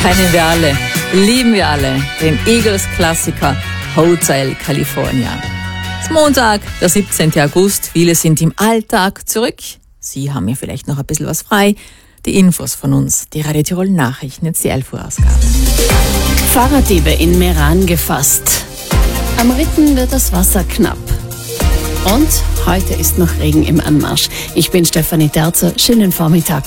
kennen wir alle, lieben wir alle, den Eagles-Klassiker Hotel California. Es ist Montag, der 17. August, viele sind im Alltag zurück. Sie haben ja vielleicht noch ein bisschen was frei. Die Infos von uns, die Radio Tirol Nachrichten, jetzt die 11 Uhr Ausgabe. Fahrraddiebe in Meran gefasst. Am Ritten wird das Wasser knapp. Und heute ist noch Regen im Anmarsch. Ich bin Stefanie Terzer, schönen Vormittag.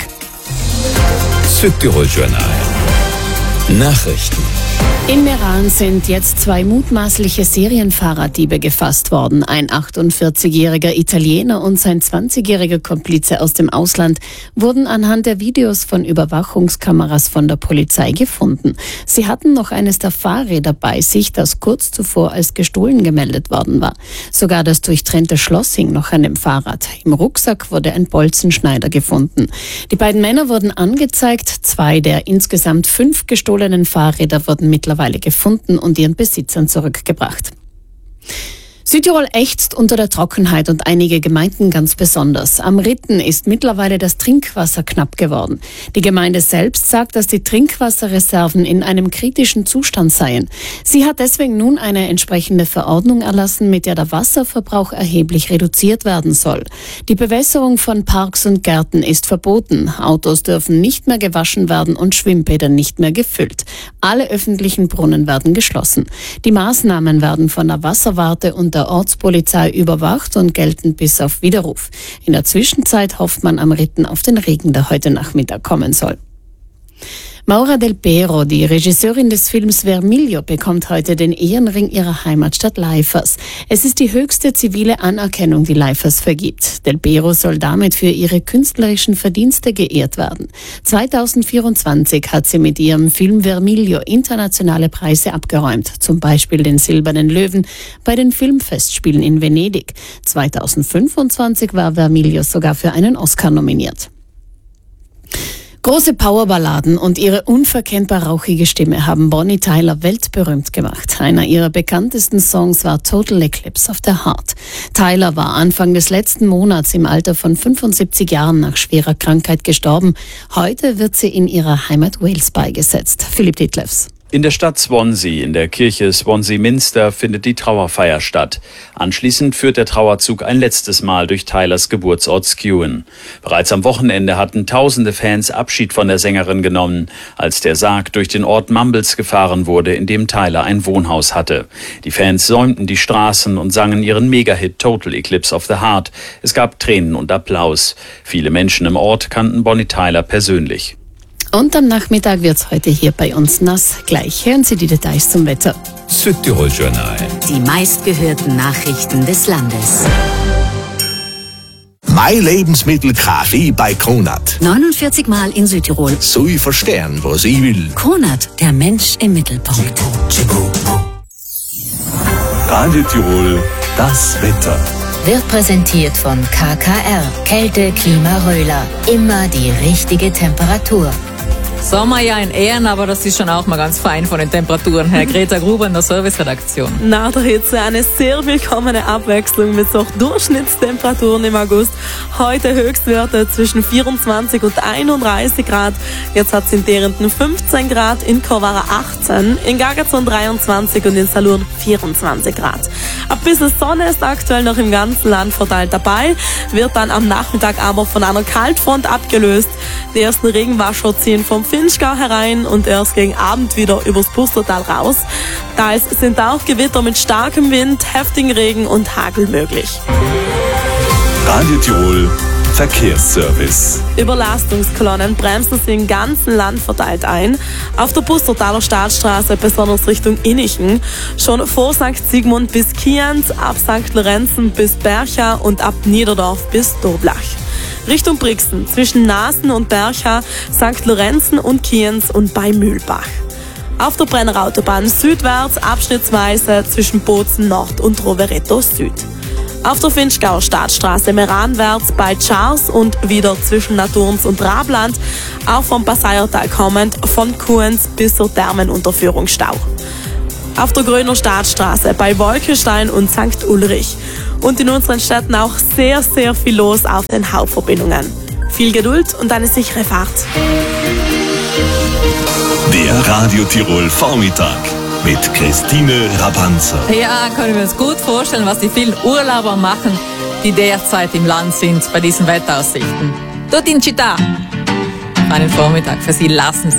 Südtirol Journal. Nachrichten. In Meran sind jetzt 2 mutmaßliche Serienfahrraddiebe gefasst worden. Ein 48-jähriger Italiener und sein 20-jähriger Komplize aus dem Ausland wurden anhand der Videos von Überwachungskameras von der Polizei gefunden. Sie hatten noch eines der Fahrräder bei sich, das kurz zuvor als gestohlen gemeldet worden war. Sogar das durchtrennte Schloss hing noch an dem Fahrrad. Im Rucksack wurde ein Bolzenschneider gefunden. Die beiden Männer wurden angezeigt. 2 der insgesamt 5 gestohlenen Fahrräder wurden mittlerweile gefunden und ihren Besitzern zurückgebracht. Südtirol ächzt unter der Trockenheit und einige Gemeinden ganz besonders. Am Ritten ist mittlerweile das Trinkwasser knapp geworden. Die Gemeinde selbst sagt, dass die Trinkwasserreserven in einem kritischen Zustand seien. Sie hat deswegen nun eine entsprechende Verordnung erlassen, mit der der Wasserverbrauch erheblich reduziert werden soll. Die Bewässerung von Parks und Gärten ist verboten. Autos dürfen nicht mehr gewaschen werden und Schwimmbäder nicht mehr gefüllt. Alle öffentlichen Brunnen werden geschlossen. Die Maßnahmen werden von der Wasserwarte und der Ortspolizei überwacht und gelten bis auf Widerruf. In der Zwischenzeit hofft man am Ritten auf den Regen, der heute Nachmittag kommen soll. Maura Del Pero, die Regisseurin des Films Vermiglio, bekommt heute den Ehrenring ihrer Heimatstadt Leifers. Es ist die höchste zivile Anerkennung, die Leifers vergibt. Del Pero soll damit für ihre künstlerischen Verdienste geehrt werden. 2024 hat sie mit ihrem Film Vermiglio internationale Preise abgeräumt, zum Beispiel den Silbernen Löwen bei den Filmfestspielen in Venedig. 2025 war Vermiglio sogar für einen Oscar nominiert. Große Powerballaden und ihre unverkennbar rauchige Stimme haben Bonnie Tyler weltberühmt gemacht. Einer ihrer bekanntesten Songs war Total Eclipse of the Heart. Tyler war Anfang des letzten Monats im Alter von 75 Jahren nach schwerer Krankheit gestorben. Heute wird sie in ihrer Heimat Wales beigesetzt. Philipp Detlefs. In der Stadt Swansea, in der Kirche Swansea Minster, findet die Trauerfeier statt. Anschließend führt der Trauerzug ein letztes Mal durch Tylers Geburtsort Skewen. Bereits am Wochenende hatten tausende Fans Abschied von der Sängerin genommen, als der Sarg durch den Ort Mumbles gefahren wurde, in dem Tyler ein Wohnhaus hatte. Die Fans säumten die Straßen und sangen ihren Megahit Total Eclipse of the Heart. Es gab Tränen und Applaus. Viele Menschen im Ort kannten Bonnie Tyler persönlich. Und am Nachmittag wird's heute hier bei uns nass. Gleich hören Sie die Details zum Wetter. Südtirol Journal. Die meistgehörten Nachrichten des Landes. Mein Lebensmittel Kaffee bei Kronat. 49 Mal in Südtirol. So ich verstehen, was ich will. Kronat, der Mensch im Mittelpunkt. Radio Tirol, das Wetter. Wird präsentiert von KKR. Kälte, Klima, Röhler. Immer die richtige Temperatur. Sommerjahr in Ehren, aber das ist schon auch mal ganz fein von den Temperaturen her. Greta Gruber in der Serviceredaktion. Nach der Hitze eine sehr willkommene Abwechslung mit so Durchschnittstemperaturen im August. Heute Höchstwerte zwischen 24 und 31 Grad. Jetzt hat es in Derenden 15 Grad, in Korvara 18, in Gagazon 23 und in Salurn 24 Grad. Ein bisschen Sonne ist aktuell noch im ganzen Land verteilt dabei, wird dann am Nachmittag aber von einer Kaltfront abgelöst. Die ersten Regenwasser ziehen vom Vinschgau herein und erst gegen Abend wieder übers Pustertal raus. Teils sind auch Gewitter mit starkem Wind, heftigen Regen und Hagel möglich. Radio Tirol, Verkehrsservice. Überlastungskolonnen bremsen sie im ganzen Land verteilt ein. Auf der Pustertaler Staatsstraße, besonders Richtung Innichen, schon vor St. Sigmund bis Kienz, ab St. Lorenzen bis Bercha und ab Niederdorf bis Doblach. Richtung Brixen, zwischen Nasen und Bercha, St. Lorenzen und Kienz und bei Mühlbach. Auf der Brennerautobahn südwärts abschnittsweise zwischen Bozen Nord und Rovereto Süd. Auf der Vinschgauer Staatsstraße meranwärts bei Charles und wieder zwischen Naturns und Rabland, auch vom Passaiertal kommend, von Kuhens bis zur Thermenunterführung Stau. Auf der Gröner Staatsstraße bei Wolkenstein und St. Ulrich. Und in unseren Städten auch sehr, sehr viel los auf den Hauptverbindungen. Viel Geduld und eine sichere Fahrt. Der Radio Tirol Vormittag mit Christine Rabanzer. Ja, kann ich mir jetzt gut vorstellen, was die vielen Urlauber machen, die derzeit im Land sind bei diesen Wettaussichten. Tutin Città. Einen Vormittag für Sie lassen Sie